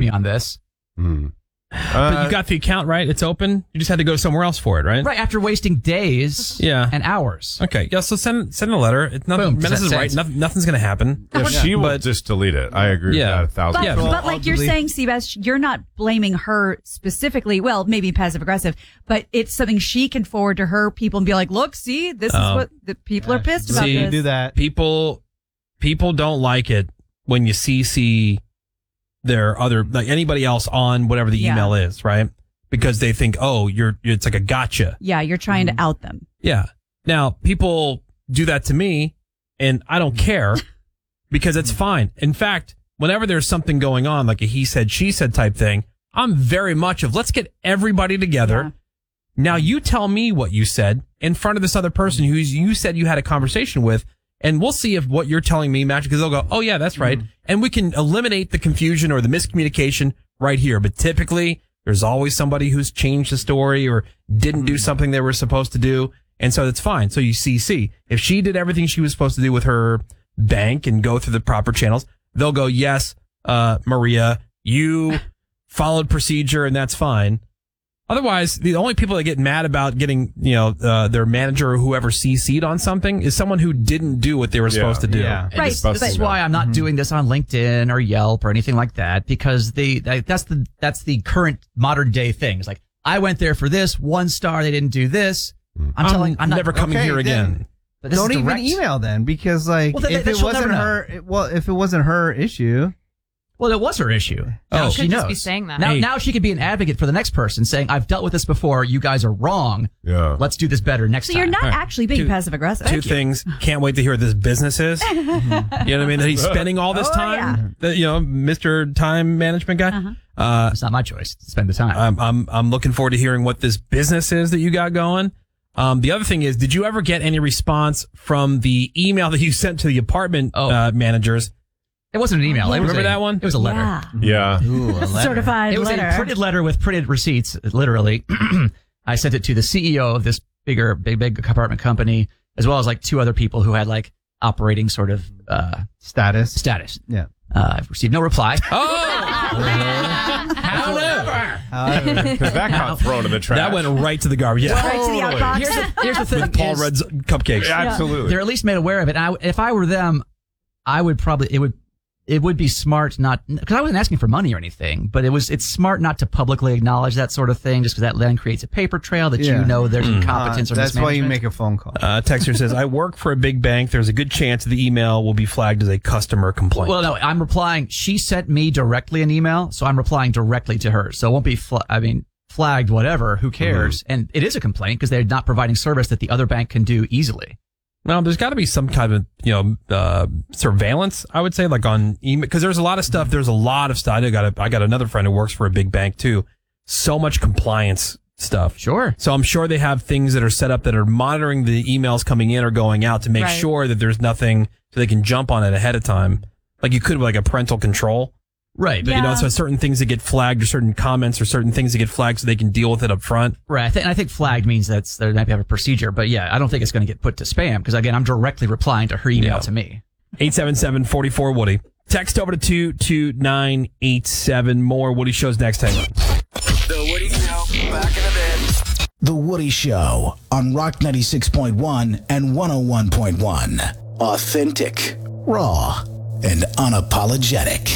me on this. But you got the account, right? It's open. You just had to go somewhere else for it, right? Right, after wasting days and hours. Okay, yeah, so send a letter. It's nothing, Boom, Menace is right. Nothing's going to happen. If she will just delete it. I agree with that 1,000%. But like you're saying, Seabass, you're not blaming her specifically. Well, maybe passive aggressive, but it's something she can forward to her people and be like, look, see, this is what the people are pissed about. See, this. do that. People don't like it when you CC their other, like anybody else on whatever the email is, right? Because they think, oh, it's like a gotcha. Yeah, you're trying to out them. Yeah. Now, people do that to me, and I don't care because it's fine. In fact, whenever there's something going on, like a he said, she said type thing, I'm very much of let's get everybody together. Yeah. Now, you tell me what you said in front of this other person who you said you had a conversation with, and we'll see if what you're telling me matches, because they'll go, oh, yeah, that's right. And we can eliminate the confusion or the miscommunication right here. But typically, there's always somebody who's changed the story or didn't do something they were supposed to do. And so that's fine. So you CC. If she did everything she was supposed to do with her bank and go through the proper channels, they'll go, yes, Maria, you followed procedure and that's fine. Otherwise, the only people that get mad about getting, their manager or whoever CC'd on something is someone who didn't do what they were supposed to do. Yeah. Right. That's why I'm not doing this on LinkedIn or Yelp or anything like that, because that's the current modern day thing. It's like, I went there for this 1 star. They didn't do this. I'm never coming here again. But don't even email then, because if it wasn't her issue. Well, it was her issue. Now she knows. Just be saying that. Now she could be an advocate for the next person, saying, "I've dealt with this before. You guys are wrong. Yeah, let's do this better next time." So you're not actually being passive aggressive. Two things. Can't wait to hear what this business is. You know what I mean? That he's spending all this time. That Mr. Time Management guy. It's not my choice to spend the time. I'm looking forward to hearing what this business is that you got going. The other thing is, did you ever get any response from the email that you sent to the apartment managers? It wasn't an email. Remember that one? It was a letter. Yeah. Ooh, a letter. Certified It was letter. a printed letter with printed receipts, literally. I sent it to the CEO of this big apartment company, as well as 2 other people who had operating sort of status. Yeah. I've received no reply. However, because that got thrown in the trash. That went right to the garbage. Yeah. Right to the outbox. Here's the thing. With Paul Rudd's cupcakes. Yeah, absolutely. They're at least made aware of it. If I were them, I would probably, it would be smart not, because I wasn't asking for money or anything, but it's smart not to publicly acknowledge that sort of thing, just because that then creates a paper trail that you know there's incompetence or that's why you mismanagement. make a phone call. Texter says, I work for a big bank. There's a good chance the email will be flagged as a customer complaint. Well, no, I'm replying. She sent me directly an email, so I'm replying directly to her. So it won't be, flagged, whatever. Who cares? And it is a complaint because they're not providing service that the other bank can do easily. Well, there's got to be some kind of, surveillance, I would say, on email, because there's a lot of stuff. I got another friend who works for a big bank too. So much compliance stuff. Sure. So I'm sure they have things that are set up that are monitoring the emails coming in or going out to make sure that there's nothing, so they can jump on it ahead of time. Like you could with a parental control. Right. But, so certain things that get flagged or certain comments or certain things that get flagged so they can deal with it up front. Right. I think flagged means they might have a procedure. But yeah, I don't think it's going to get put to spam because, again, I'm directly replying to her email to me. 877-44-WOODY. Text over to 22987. More Woody Shows next time. The Woody Show, back in a bit. The Woody Show on Rock 96.1 and 101.1. Authentic, raw, and unapologetic.